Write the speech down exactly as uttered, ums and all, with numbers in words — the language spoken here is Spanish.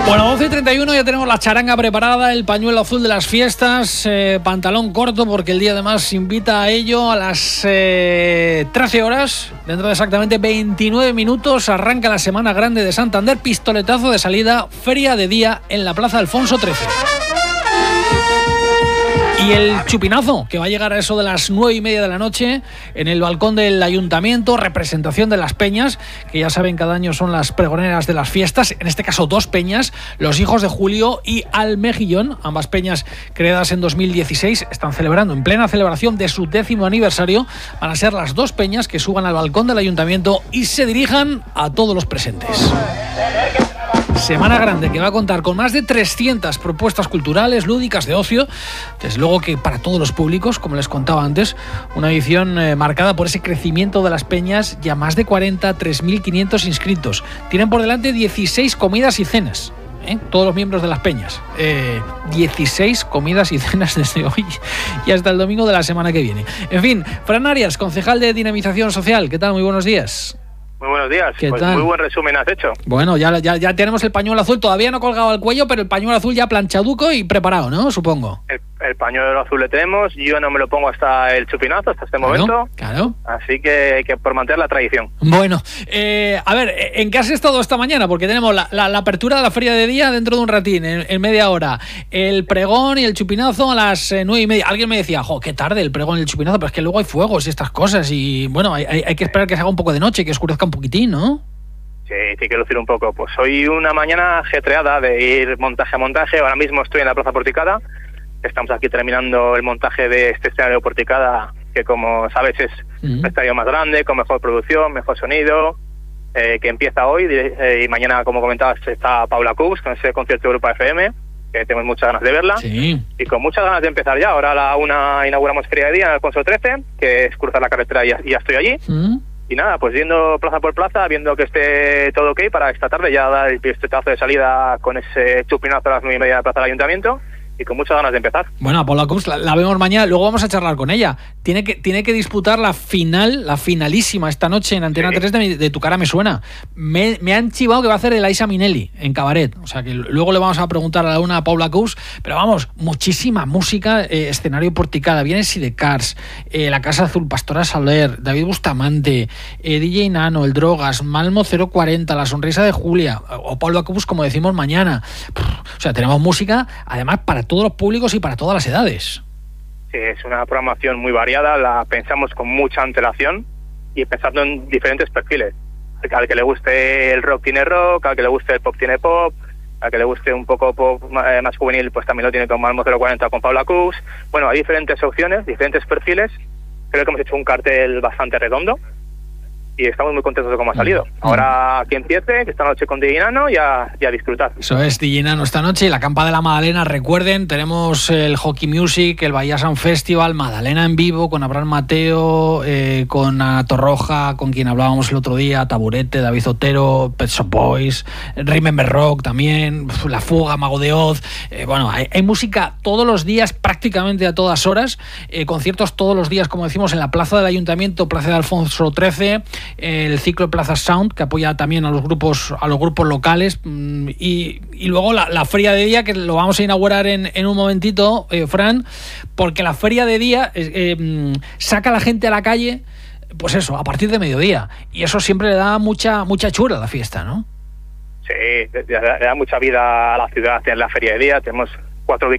Bueno, doce y treinta y uno, ya tenemos la charanga preparada, el pañuelo azul de las fiestas, eh, pantalón corto porque el día además invita a ello. A las eh, trece horas, dentro de exactamente veintinueve minutos, arranca la Semana Grande de Santander, pistoletazo de salida, feria de día en la Plaza Alfonso trece. Y el chupinazo, que va a llegar a eso de las nueve y media de la noche en el balcón del Ayuntamiento, representación de las peñas, que ya saben cada año son las pregoneras de las fiestas, en este caso dos peñas, los Hijos de Julio y Almejillón, ambas peñas creadas en dos mil dieciséis, están celebrando en plena celebración de su décimo aniversario. Van a ser las dos peñas que suban al balcón del Ayuntamiento y se dirijan a todos los presentes. Semana Grande que va a contar con más de trescientas propuestas culturales, lúdicas, de ocio, desde luego que para todos los públicos, como les contaba antes, una edición eh, marcada por ese crecimiento de las peñas, ya más de cuarenta, tres mil quinientos inscritos. Tienen por delante dieciséis comidas y cenas, ¿eh? Todos los miembros de las peñas. Eh, dieciséis comidas y cenas desde hoy y hasta el domingo de la semana que viene. En fin, Fran Arias, concejal de Dinamización Social, ¿qué tal? Muy buenos días. Muy buenos días, ¿Qué pues tal? Muy buen resumen has hecho. Bueno, ya, ya, ya tenemos el pañuelo azul, todavía no colgado al cuello, pero el pañuelo azul ya planchaduco y preparado, ¿no? Supongo. El, el pañuelo azul le tenemos, yo no me lo pongo hasta el chupinazo, hasta este Claro, momento. claro. Así que hay que por mantener la tradición. Bueno, eh, a ver, ¿en qué has estado esta mañana? Porque tenemos la, la, la apertura de la feria de día dentro de un ratín, en, en media hora. El pregón y el chupinazo a las eh, nueve y media. Alguien me decía, jo, qué tarde el pregón y el chupinazo, pero es que luego hay fuegos y estas cosas y bueno, hay, hay, hay que esperar que se haga un poco de noche, que oscurezca un poquitín, ¿no? Sí, tiene que lucir un poco. Pues hoy una mañana ajetreada de ir montaje a montaje. Ahora mismo estoy en la Plaza Porticada. Estamos aquí terminando el montaje de este escenario Porticada, que como sabes es Uh-huh. un estadio más grande, con mejor producción, mejor sonido, eh, que empieza hoy. Eh, y mañana, como comentabas, está Paula Cubs con ese concierto de Europa F M, que tenemos muchas ganas de verla. Sí. Y con muchas ganas de empezar ya. Ahora a la una inauguramos feria de día en Alfonso trece, que es cruzar la carretera y ya, y ya estoy allí. Uh-huh. Y nada, pues yendo plaza por plaza, viendo que esté todo ok para esta tarde, ya dar el pistoletazo de salida con ese chupinazo a las nueve y media de plaza del Ayuntamiento, y con muchas ganas de empezar. Bueno, a Paula Cubs la, la vemos mañana, luego vamos a charlar con ella. Tiene que, tiene que disputar la final, la finalísima esta noche en Antena Sí. tres de, de Tu Cara Me Suena. Me, me han chivado que va a hacer Elisa Minnelli en Cabaret. O sea que luego le vamos a preguntar a la una a Paula Cubs. Pero vamos, muchísima música, eh, escenario Porticada, viene Sidecars, eh, La Casa Azul, Pastora Soler, David Bustamante, eh, D J Nano, El Drogas, Malmo cero cuarenta, La Sonrisa de Julia, o Paula Cubs, como decimos mañana. O sea, tenemos música, además, para todos los públicos y para todas las edades. Sí, es una programación muy variada, la pensamos con mucha antelación y pensando en diferentes perfiles. Al que le guste el rock tiene rock, al que le guste el pop tiene pop, al que le guste un poco pop eh, más juvenil, pues también lo tiene con Malmo cero cuarenta con Paula Cubs. Bueno, hay diferentes opciones, diferentes perfiles. Creo que hemos hecho un cartel bastante redondo y estamos muy contentos de cómo ha salido. Ahora que empiece, que esta noche con D J Nano, ya, ya a disfrutar. Eso es, D J Nano esta noche y la Campa de la Madalena. Recuerden, tenemos el Hockey Music, el Bahía Sound Festival, Madalena en vivo con Abraham Mateo, eh, con Ana Torroja, con quien hablábamos el otro día, Taburete, David Otero, Pet Shop Boys, Remember Rock también, La Fuga, Mago de Oz. Eh, bueno, hay, hay música todos los días, prácticamente a todas horas, eh, conciertos todos los días, como decimos, en la Plaza del Ayuntamiento, Plaza de Alfonso trece, el ciclo Plaza Sound, que apoya también a los grupos a los grupos locales, y, y luego la, la feria de día, que lo vamos a inaugurar en, en un momentito, eh, Fran, porque la feria de día eh, eh, saca a la gente a la calle, pues eso, a partir de mediodía, y eso siempre le da mucha mucha chura a la fiesta, ¿no? Sí, le da mucha vida a la ciudad en la feria de día. Tenemos cuatro